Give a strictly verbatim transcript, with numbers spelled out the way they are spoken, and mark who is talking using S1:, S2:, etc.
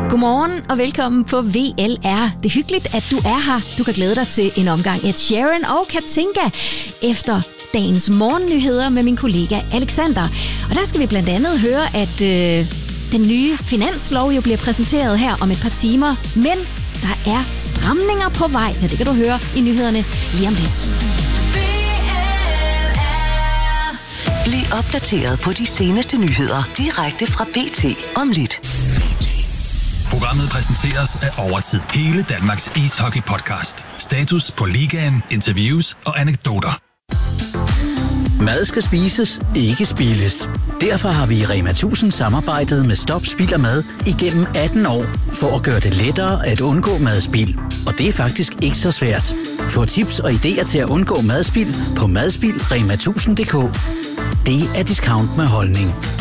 S1: Godmorgen og velkommen på V L R. Det er hyggeligt, at du er her. Du kan glæde dig til en omgang Ed Sheeran og Katinka efter dagens morgennyheder med min kollega Alexander. Og der skal vi blandt andet høre, at øh, den nye finanslov jo bliver præsenteret her om et par timer. Men der er stramninger på vej. Ja, det kan du høre i nyhederne lige om lidt.
S2: Bliv opdateret på de seneste nyheder direkte fra B T om lidt.
S3: Programmet præsenteres af Overtid. Hele Danmarks ishockey-podcast. Status på ligaen, interviews og anekdoter.
S4: Mad skal spises, ikke spildes. Derfor har vi i Rema tusind samarbejdet med Stop Spild og Mad igennem atten år, for at gøre det lettere at undgå madspild. Og det er faktisk ikke så svært. Få tips og idéer til at undgå madspild på madspild punktum rema tusind punktum d k. Det er discount med holdning.